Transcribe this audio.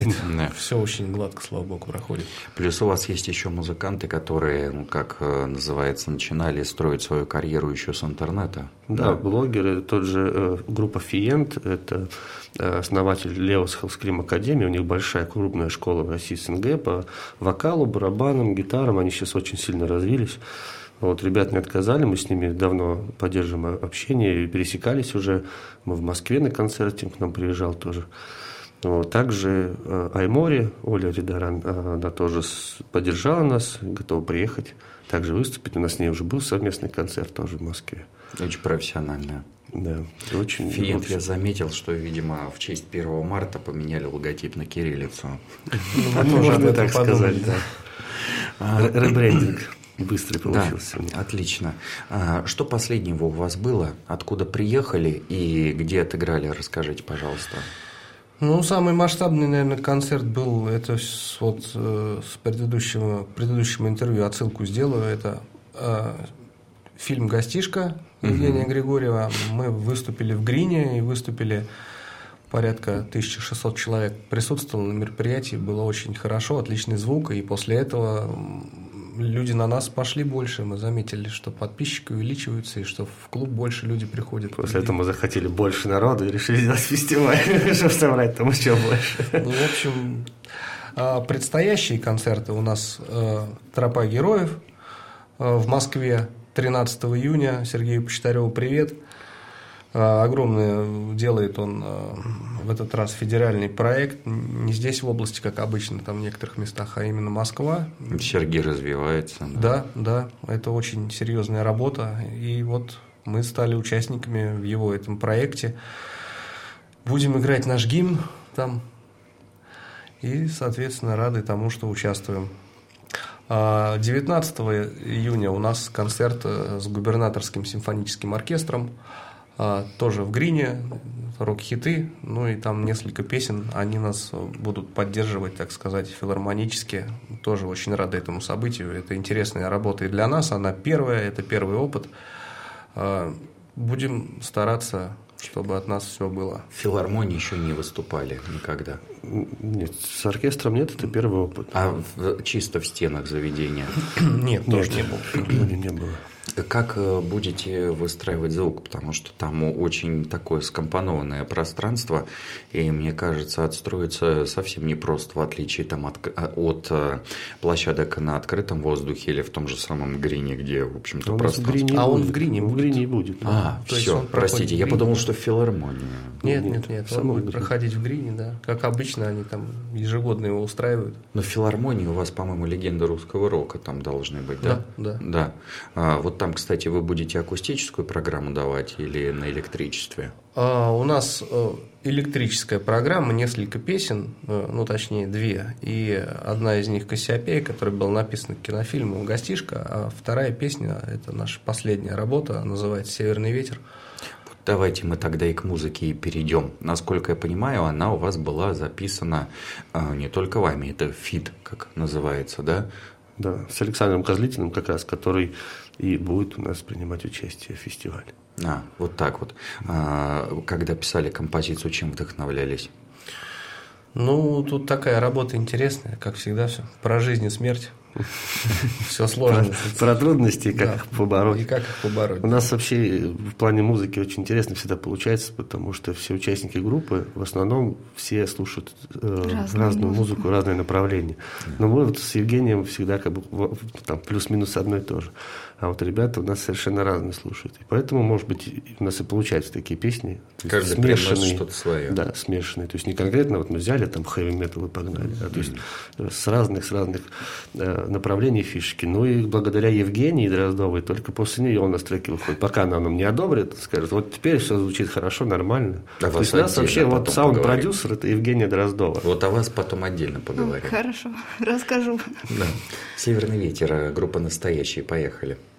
Да. Все очень гладко, слава богу, проходит. Плюс у вас есть еще музыканты, которые, ну, как называется, начинали строить свою карьеру еще с интернета. Да, блогеры, тот же группа Фиент, это основатель Леос Хеллскрим Академии, у них большая крупная школа в России СНГ по вокалу, барабанам, гитарам, они сейчас очень сильно развились. Вот, ребят не отказали, мы с ними давно поддерживаем общение и пересекались уже. Мы в Москве на концерте, к нам приезжал тоже. Вот, также Аймори, Оля Ридаран, она тоже поддержала нас, готова приехать, также выступить. У нас с ней уже был совместный концерт тоже в Москве. Очень профессионально. Да, очень. Фиент, я заметил, что, видимо, в честь 1 марта поменяли логотип на кириллицу. Можно так сказать, да. Ребрендинг. Быстрый получился. Да, отлично. Что последнего у вас было? Откуда приехали и где отыграли? Расскажите, пожалуйста. Ну, самый масштабный, наверное, концерт был, это вот с предыдущего интервью отсылку сделаю, это фильм «Гостишка» Евгения Григорьева. Мы выступили в Грине и выступили, порядка 1600 человек присутствовало на мероприятии, было очень хорошо, отличный звук, и после этого люди на нас пошли больше, мы заметили, что подписчики увеличиваются, и что в клуб больше люди приходят. После этого мы захотели больше народу и решили сделать фестиваль, чтобы собрать там еще больше. Ну, в общем, предстоящие концерты у нас «Тропа героев» в Москве 13 июня. Сергею Почтареву привет. Огромное делает он в этот раз федеральный проект, не здесь в области, как обычно, там в некоторых местах, а именно Москва. Сергей развивается. Да, это очень серьезная работа, и вот мы стали участниками в его этом проекте. Будем играть наш гимн там, и, соответственно, рады тому, что участвуем. 19 июня у нас концерт с губернаторским симфоническим оркестром, тоже в Грине, рок-хиты, ну и там несколько песен, они нас будут поддерживать, так сказать, филармонически. Тоже очень рады этому событию, это интересная работа и для нас, она первая, это первый опыт. Будем стараться, чтобы от нас все было. В филармонии еще не выступали никогда? Нет, с оркестром нет, это первый опыт. А чисто в стенах заведения? Нет, тоже не было. Не было. Как будете выстраивать звук? Потому что там очень такое скомпонованное пространство, и, мне кажется, отстроиться совсем непросто, в отличие там, от площадок на открытом воздухе или в том же самом Грине, где, в общем-то, пространство. А он в Грине будет. Все, простите, я подумал, что в филармонии. Нет, он будет проходить в Грине, да. Как обычно, они там ежегодно его устраивают. Но в филармонии у вас, по-моему, легенда русского рока там должны быть, да? Да. Вот там, кстати, вы будете акустическую программу давать или на электричестве? У нас электрическая программа, несколько песен, ну, точнее, 2. И одна из них «Кассиопея», которая была написана к кинофильму «Гостишка», а вторая песня – это наша последняя работа, называется «Северный ветер». Давайте мы тогда и к музыке и перейдем. Насколько я понимаю, она у вас была записана не только вами, это фит, как называется, да? Да, с Александром Козлитиным как раз, который и будет у нас принимать участие в фестивале. Вот так вот. Когда писали композицию, чем вдохновлялись? Ну, тут такая работа интересная, как всегда, все про жизнь и смерть. Все сложно. Про трудности и как их побороть. И как их побороть. У нас вообще в плане музыки очень интересно всегда получается, потому что все участники группы, в основном, все слушают разную музыку, разные направления. Но мы вот с Евгением всегда как бы там плюс-минус одно и то же. А вот ребята у нас совершенно разные слушают. И поэтому, может быть, у нас и получаются такие песни. Каждый смешанные, что-то свое. Да, смешанные. То есть не конкретно вот мы взяли там хэви-метал и погнали, а то есть с разных направлений фишки. Ну и благодаря Евгении Дроздовой только после нее у нас треки выходят. Пока она нам не одобрит, скажет, вот теперь все звучит хорошо, нормально. То есть у нас вообще вот саунд-продюсер – это Евгения Дроздова. Вот о вас потом отдельно поговорим. Хорошо, расскажу. Да. «Северный ветер», группа «Настоящие», поехали.